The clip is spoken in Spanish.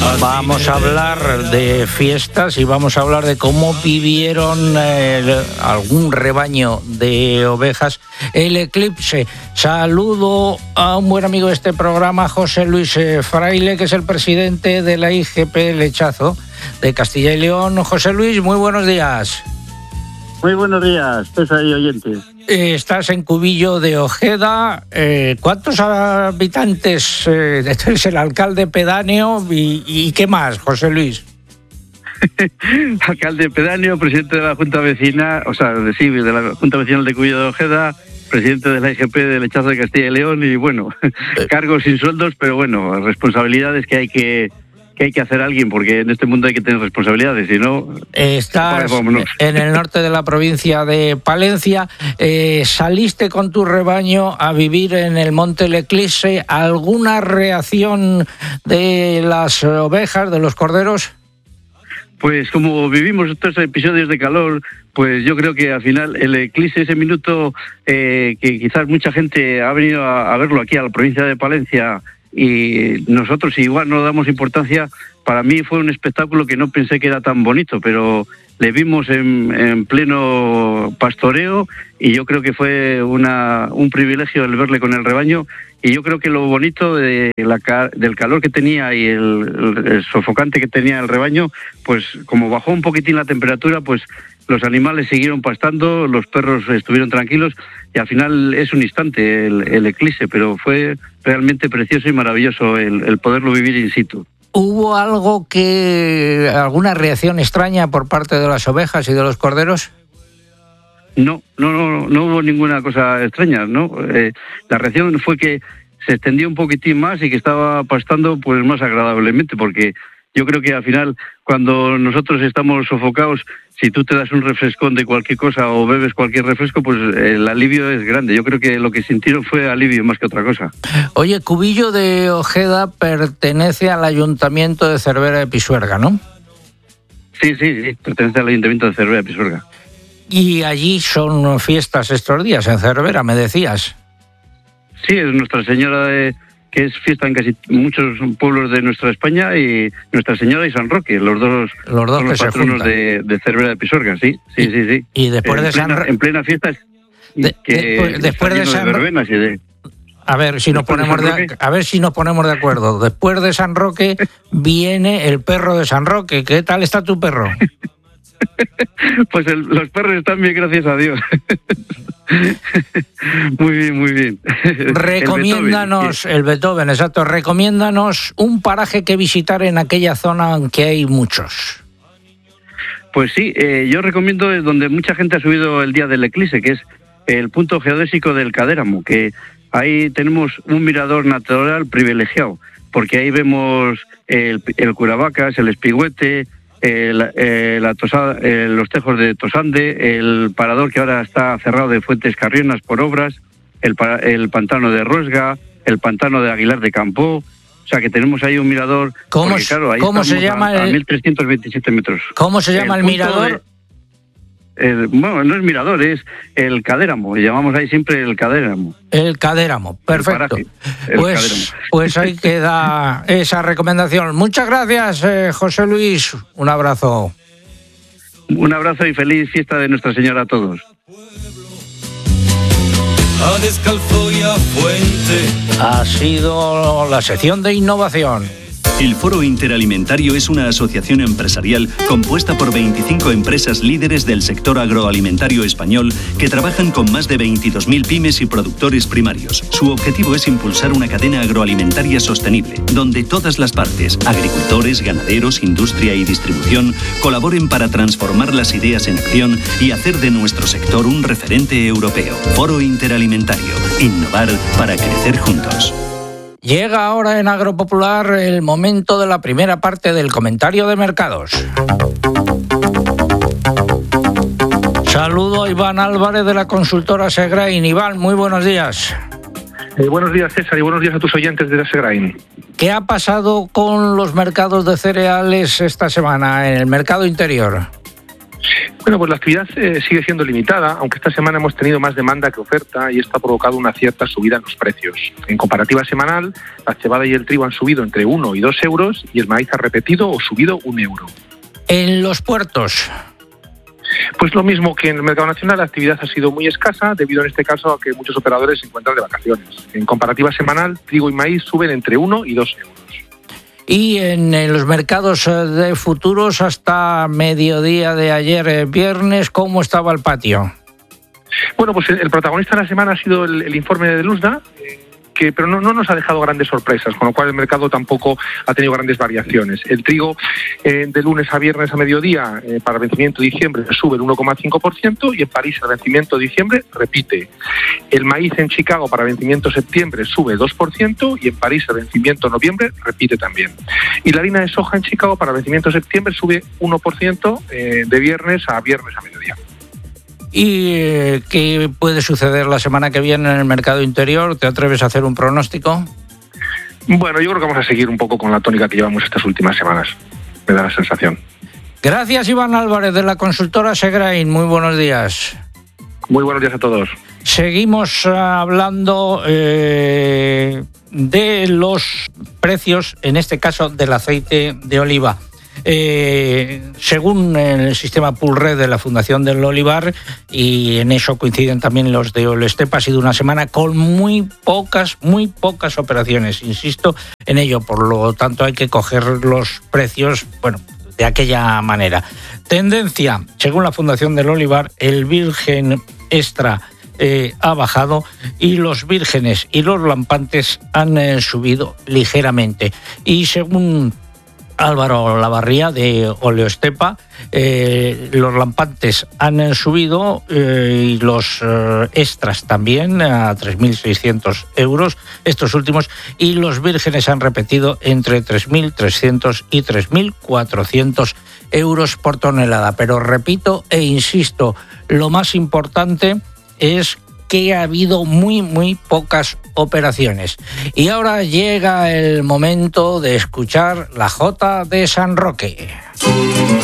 Vamos a hablar de fiestas y vamos a hablar de cómo vivieron algún rebaño de ovejas el eclipse. Saludo a un buen amigo de este programa, José Luis Fraile, que es el presidente de la IGP Lechazo de Castilla y León. José Luis, muy buenos días. Muy buenos días, César y oyentes. Estás en Cubillo de Ojeda. ¿Cuántos habitantes? Es el alcalde pedáneo y ¿qué más, José Luis? Alcalde pedáneo, presidente de la Junta Vecinal, de la Junta Vecinal de Cubillo de Ojeda, presidente de la IGP de Lechazo de Castilla y León y bueno, cargos sin sueldos, pero bueno, responsabilidades que hay que hacer alguien, porque en este mundo hay que tener responsabilidades, si no... Estás en el norte de la provincia de Palencia, saliste con tu rebaño a vivir en el Monte El Eclipse. ¿Alguna reacción de las ovejas, de los corderos? Pues como vivimos estos episodios de calor, pues yo creo que al final el eclipse, ese minuto que quizás mucha gente ha venido a verlo aquí a la provincia de Palencia, y nosotros igual no damos importancia. Para mí fue un espectáculo que no pensé que era tan bonito, pero le vimos en pleno pastoreo y yo creo que fue un privilegio el verle con el rebaño. Y yo creo que lo bonito del calor que tenía y el sofocante que tenía el rebaño, pues como bajó un poquitín la temperatura, pues los animales siguieron pastando, los perros estuvieron tranquilos y al final es un instante el eclipse, pero fue realmente precioso y maravilloso el poderlo vivir in situ. ¿Hubo alguna reacción extraña por parte de las ovejas y de los corderos? No hubo ninguna cosa extraña, ¿no? La reacción fue que se extendió un poquitín más y que estaba pastando pues más agradablemente, porque yo creo que al final cuando nosotros estamos sofocados, si tú te das un refrescón de cualquier cosa o bebes cualquier refresco, pues el alivio es grande. Yo creo que lo que sintieron fue alivio más que otra cosa. Oye, Cubillo de Ojeda pertenece al Ayuntamiento de Cervera de Pisuerga, ¿no? Sí, pertenece al Ayuntamiento de Cervera de Pisuerga. Y allí son fiestas estos días, en Cervera, me decías. Sí, es Nuestra Señora que es fiesta en casi muchos pueblos de nuestra España, y Nuestra Señora y San Roque, los dos son los patronos de Cervera de Pisuerga, sí. Y después de San Roque... En plena fiesta... después de San Roque... A ver si nos ponemos de acuerdo. Después de San Roque viene el perro de San Roque. ¿Qué tal está tu perro? Pues los perros están bien, gracias a Dios. Muy bien. Recomiéndanos, el Beethoven, exacto. Recomiéndanos un paraje que visitar en aquella zona, aunque hay muchos. Pues sí, yo recomiendo donde mucha gente ha subido el día del eclipse, que es el punto geodésico del Cadéramo, que ahí tenemos un mirador natural privilegiado, porque ahí vemos el Curavacas, el Espigüete, los tejos de Tosande, el parador que ahora está cerrado de Fuentes Carrionas por obras, el pantano de Ruesga, el pantano de Aguilar de Campoo. O sea que tenemos ahí un mirador. ¿Cómo se llama a 1.327 metros. ¿Cómo se llama el mirador? Bueno, no es mirador, es el Cadéramo. Llamamos ahí siempre el Cadéramo. El Cadéramo, perfecto. Pues ahí queda esa recomendación. Muchas gracias, José Luis. Un abrazo. Un abrazo y feliz fiesta de Nuestra Señora a todos. Ha sido la sección de innovación. El Foro Interalimentario es una asociación empresarial compuesta por 25 empresas líderes del sector agroalimentario español que trabajan con más de 22.000 pymes y productores primarios. Su objetivo es impulsar una cadena agroalimentaria sostenible, donde todas las partes, agricultores, ganaderos, industria y distribución, colaboren para transformar las ideas en acción y hacer de nuestro sector un referente europeo. Foro Interalimentario. Innovar para crecer juntos. Llega ahora en Agropopular el momento de la primera parte del comentario de mercados. Saludo a Iván Álvarez de la consultora Segrain. Iván, muy buenos días. Buenos días, César, y buenos días a tus oyentes de Segrain. ¿Qué ha pasado con los mercados de cereales esta semana, en el mercado interior? Bueno, pues la actividad sigue siendo limitada, aunque esta semana hemos tenido más demanda que oferta y esto ha provocado una cierta subida en los precios. En comparativa semanal, la cebada y el trigo han subido entre 1 y 2 euros y el maíz ha repetido o subido 1 euro. En los puertos. Pues lo mismo que en el mercado nacional, la actividad ha sido muy escasa debido en este caso a que muchos operadores se encuentran de vacaciones. En comparativa semanal, trigo y maíz suben entre 1 y 2 euros. Y en los mercados de futuros hasta mediodía de ayer viernes, ¿cómo estaba el patio? Bueno, pues el protagonista de la semana ha sido el informe de Luzda, pero no nos ha dejado grandes sorpresas, con lo cual el mercado tampoco ha tenido grandes variaciones. El trigo de lunes a viernes a mediodía para vencimiento de diciembre sube el 1,5% y en París el vencimiento de diciembre repite. El maíz en Chicago para vencimiento septiembre sube 2% y en París el vencimiento noviembre repite también. Y la harina de soja en Chicago para vencimiento septiembre sube 1% de viernes a mediodía. ¿Y qué puede suceder la semana que viene en el mercado interior? ¿Te atreves a hacer un pronóstico? Bueno, yo creo que vamos a seguir un poco con la tónica que llevamos estas últimas semanas. Me da la sensación. Gracias, Iván Álvarez, de la consultora Segrain. Muy buenos días. Muy buenos días a todos. Seguimos hablando de los precios, en este caso del aceite de oliva. Según el sistema Pool-Red de la Fundación del Olivar, y en eso coinciden también los de Olestepa, ha sido una semana con muy pocas operaciones, insisto en ello, por lo tanto hay que coger los precios, bueno, de aquella manera. Tendencia, según la Fundación del Olivar, el virgen extra ha bajado y los vírgenes y los lampantes han subido ligeramente. Y según Álvaro Lavarría de Oleostepa, los lampantes han subido y los extras también a 3.600 euros, estos últimos, y los vírgenes han repetido entre 3.300 y 3.400 euros por tonelada. Pero repito e insisto, lo más importante es que ha habido muy pocas operaciones. Y ahora llega el momento de escuchar la Jota de San Roque.